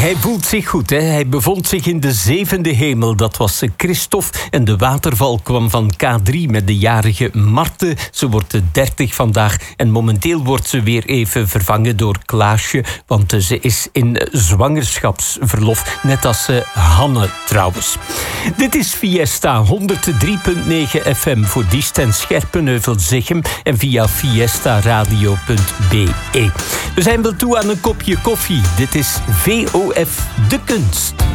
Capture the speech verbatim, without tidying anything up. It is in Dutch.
Hij voelt zich goed, hè? Hij bevond zich in de zevende hemel. Dat was Christophe. En de waterval kwam van K drie met de jarige Marten. Ze wordt dertig vandaag. En momenteel wordt ze weer even vervangen door Klaasje. Want ze is in zwangerschapsverlof. Net als Hanne trouwens. Dit is Fiesta honderd drie komma negen F M voor Diest en Scherpenheuvel-Zichem. En via fiesta radio punt b e. We zijn wel toe aan een kopje koffie. Dit is V O F De Kunst.